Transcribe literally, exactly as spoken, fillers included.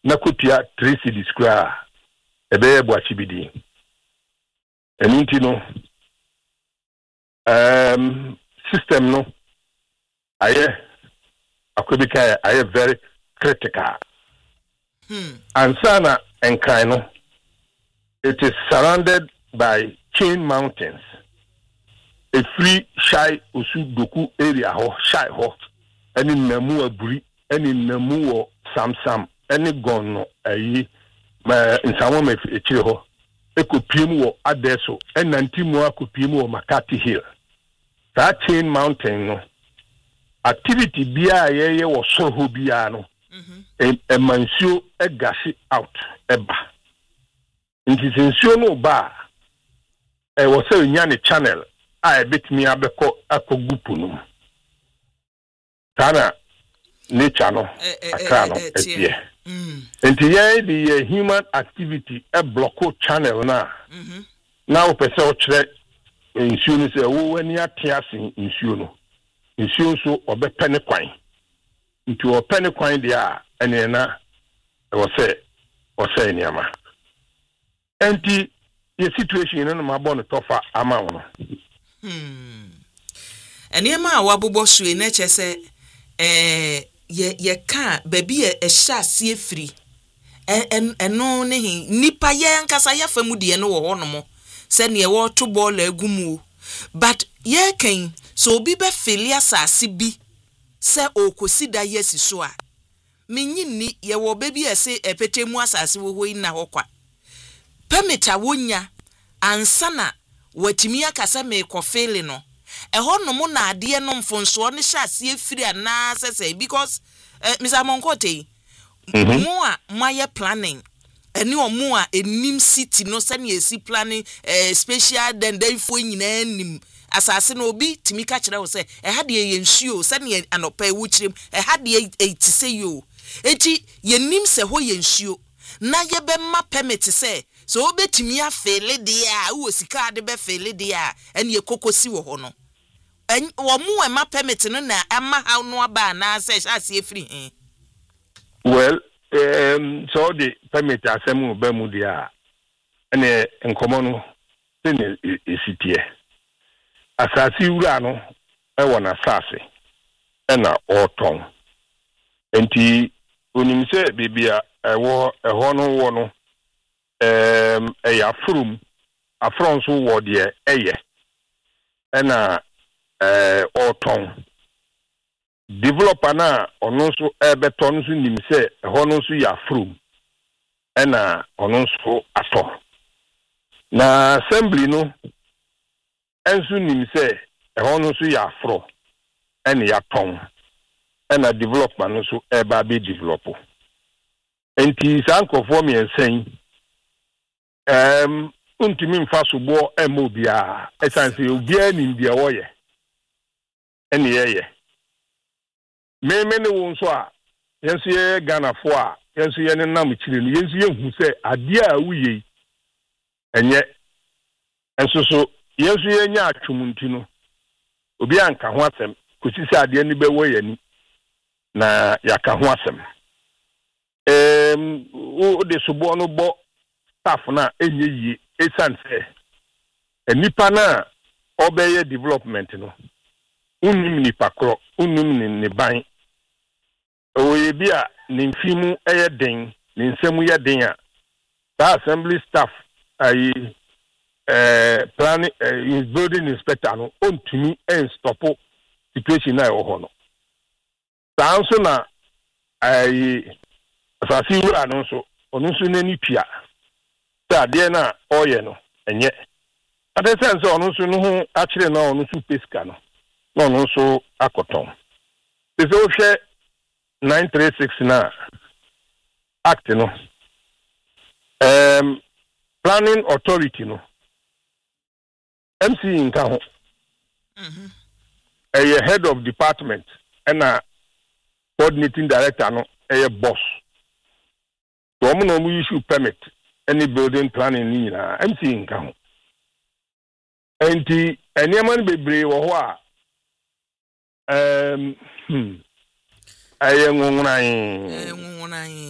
na kopia three cedis kra ebe bo achibidi eninti no um system no aye akobika aye very critical hmm ansana enkan no it is surrounded by chain mountains a free shy osu doku area ho shy ho any namu aburi any namu wo samsam any gon ayi ma insamo me ekire ho ekopiem wo adeso enantimu akopiem wo Makati Hill that chain mountain no activity bia yeye wo so ho bia no mhm e mansuo egasi out eba nti nsuo no ba e wo se nya ne channel a betimi abeko akogupu no tana nature no akra no etie enti ye the human activity e blocko channel na mhm na wo pese o kire nsuo no se wo wani atiase nsuo no nsuo so obepene kwan nti opene kwan dia ene na wo se wo se niama enti the situation no ma bo no tofa ama wo no hmm eniema a wabobo sue na chese eh ye ye ka baby e hya se afiri en eno ne hi nipa ye nkasa ya famu de no wo hono se ne wo to ball agumu but ye kan so obi be filia sase bi se okosida yesi so a menyini ye wo baby ese epetemu asase wo hoyi na hokwa permita wonya ansana watimi akasa me kofele no eho no mo na ade no mfonso ne hyase afiri ana sese because uh, Mister Monkote mm-hmm. mo a maye planning eni omo a enim city no sane esi planning uh, special den dey fo nyina nim asase no obi timi ka kire wo se e ha de ye nsuo sane anopa e wo kirem e ha de e ti se yo enti ye nim se ho ye nsuo na ye be ma permit se so obetimi afele de a wo sika de be fele de a ene ye kokosi wo ho no en wo mu e ma permit no na ama ha no aba na se ase efiri hen well um so the permit asemu ba mu de a ene enkomo no se ne esitie asasi wura no e wona asase ena oton enti onim se bibia ewo eho no wo no um eya from afron so wo de eye ena eh oton developer na ono so ebeton so nim se eho no so ya from ena ono so ato na assembly no enso nim se eho no so ya afro ena ya ton ena developer no so eba be develop enti sankofo mi ensen um untimi mfa so bo emo bia esanse obia nim bia wo ye ene ye me me ne wo nso a yenso ye Ghana fo a yenso ye ne nam kire no yenso ye hu se ade a wuye enye enso so yenso ye nya atwumunti no obi anka ho asem kosisi ade ne be wo ye ni na yaka ho asem em o de so bo no bo staff na enye yi esanse enipa na obeye development no unnim nipa kro unnim ne ban oye bia ne mfimu eye den ne nsemu ye den a the assembly staff ai eh planning uh, building inspector no ontumi en stop situation na e ho no sanso na ai asasi wura no so onu so nani pia ta de na oye no enye ade sense onu so no ho akire na onu so pesika no na onu so akoton se o hwe nine three six na act no um planning authority no M C nka ho mhm eh head of department and a coordinating director no eh boss so mo no mu issue permit any building planning ni na M C nka ho enti eniaman bebre wo ho a um hmm aye ngungunan eh ngungunan